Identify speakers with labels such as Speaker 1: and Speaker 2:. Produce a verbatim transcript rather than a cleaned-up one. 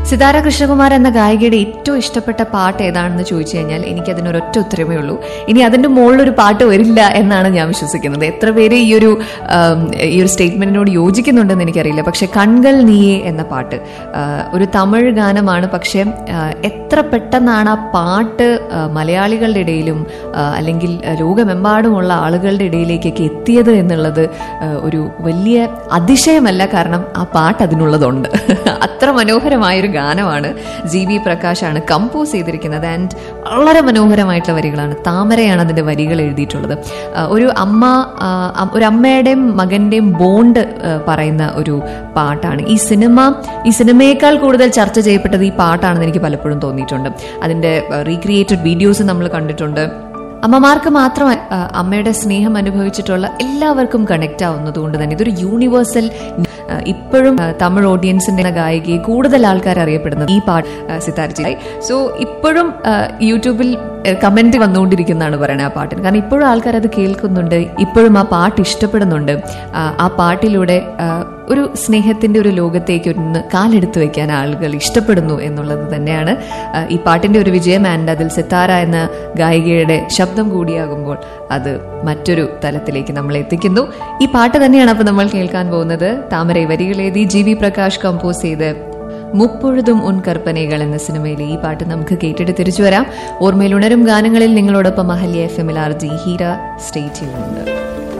Speaker 1: സിതാര കൃഷ്ണകുമാർ എന്ന ഗായികയുടെ ഏറ്റവും ഇഷ്ടപ്പെട്ട പാട്ട് ഏതാണെന്ന് ചോദിച്ചു കഴിഞ്ഞാൽ എനിക്ക് അതിനൊരൊറ്റ ഉത്തരമേ ഉള്ളൂ. ഇനി അതിന്റെ മുകളിലൊരു പാട്ട് വരില്ല എന്നാണ് ഞാൻ വിശ്വസിക്കുന്നത്. എത്ര പേര് ഈ ഒരു ഈ ഒരു സ്റ്റേറ്റ്മെന്റിനോട് യോജിക്കുന്നുണ്ടെന്ന് എനിക്കറിയില്ല. പക്ഷെ കൺകൾ നീയെ എന്ന പാട്ട് ഒരു തമിഴ് ഗാനമാണ്. പക്ഷെ എത്ര പെട്ടെന്നാണ് ആ പാട്ട് മലയാളികളുടെ ഇടയിലും അല്ലെങ്കിൽ ലോകമെമ്പാടുമുള്ള ആളുകളുടെ ഇടയിലേക്കൊക്കെ എത്തിയത് എന്നുള്ളത് ഒരു വലിയ അതിശയമല്ല. കാരണം ആ പാട്ട് അതിനുള്ളതുണ്ട്. അത്ര മനോഹരമായൊരു ഗാനമാണ്. ജി വി പ്രകാശാണ് കമ്പോസ് ചെയ്തിരിക്കുന്നത്. ആൻഡ് വളരെ മനോഹരമായിട്ടുള്ള വരികളാണ്. താമരയാണ് അതിന്റെ വരികൾ എഴുതിയിട്ടുള്ളത്. ഒരു അമ്മ ഒരു അമ്മയുടെയും മകന്റെയും ബോണ്ട് പറയുന്ന ഒരു പാട്ടാണ്. ഈ സിനിമ ഈ സിനിമയേക്കാൾ കൂടുതൽ ചർച്ച ചെയ്യപ്പെട്ടത് ഈ പാട്ടാണെന്ന് എനിക്ക് പലപ്പോഴും തോന്നിയിട്ടുണ്ട്. അതിന്റെ റീക്രിയേറ്റഡ് വീഡിയോസ് നമ്മൾ കണ്ടിട്ടുണ്ട്. അമ്മമാർക്ക് മാത്രമായി അമ്മയുടെ സ്നേഹം അനുഭവിച്ചിട്ടുള്ള എല്ലാവർക്കും കണക്ട് ആവുന്നത് കൊണ്ട് തന്നെ ഇതൊരു യൂണിവേഴ്സൽ. ഇപ്പോഴും തമിഴ് ഓഡിയൻസിന്റെ ഗായികയെ കൂടുതൽ ആൾക്കാർ അറിയപ്പെടുന്നത് ഈ പാട്ട് സിതാര. സോ ഇപ്പോഴും യൂട്യൂബിൽ കമന്റ് വന്നുകൊണ്ടിരിക്കുന്നതാണ് പറയുന്നത് ആ പാട്ടിന്. കാരണം ഇപ്പോഴും ആൾക്കാർ അത് കേൾക്കുന്നുണ്ട്, ഇപ്പോഴും ആ പാട്ട് ഇഷ്ടപ്പെടുന്നുണ്ട്. ആ പാട്ടിലൂടെ ഒരു സ്നേഹത്തിന്റെ ഒരു ലോകത്തേക്ക് ഒന്ന് കാലെടുത്ത് വെക്കാൻ ആളുകൾ ഇഷ്ടപ്പെടുന്നു എന്നുള്ളത് തന്നെയാണ് ഈ പാട്ടിന്റെ ഒരു വിജയം. ആൻഡ് അതിൽ സിതാര എന്ന ഗായികയുടെ ശബ്ദം കൂടിയാകുമ്പോൾ അത് മറ്റൊരു തലത്തിലേക്ക് നമ്മളെ എത്തിക്കുന്നു. ഈ പാട്ട് തന്നെയാണ് അപ്പൊ നമ്മൾ കേൾക്കാൻ പോകുന്നത്. താമര വരികളെഴുതി ജി വി പ്രകാശ് കമ്പോസ് ചെയ്ത് മുപ്പൊഴുതും ഉൻ കർപ്പനകൾ എന്ന സിനിമയിലെ ഈ പാട്ട് നമുക്ക് കേട്ടിട്ട് തിരിച്ചു വരാം. ഓർമ്മയിൽ ഉണരും ഗാനങ്ങളിൽ നിങ്ങളോടൊപ്പം അഹല്യ എഫ് എമ്മിൽ ആർ ജി ഹീര സ്റ്റേ ചെയ്യുന്നുണ്ട്.